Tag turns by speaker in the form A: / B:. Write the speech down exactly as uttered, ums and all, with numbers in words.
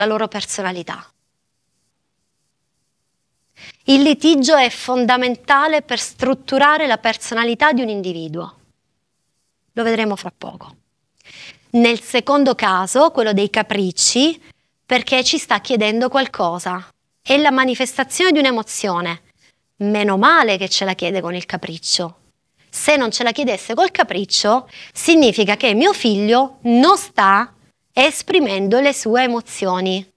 A: la loro personalità. Il litigio è fondamentale per strutturare la personalità di un individuo. Lo vedremo fra poco. Nel secondo caso, quello dei capricci, perché ci sta chiedendo qualcosa. È la manifestazione di un'emozione. Meno male che ce la chiede con il capriccio. Se non ce la chiedesse col capriccio, significa che mio figlio non sta esprimendo le sue emozioni.